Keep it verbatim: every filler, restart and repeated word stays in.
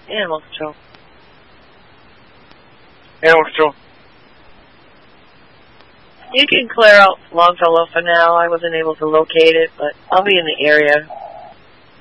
Animal control. Animal control. You can clear out Longfellow for now. I wasn't able to locate it, but I'll be in the area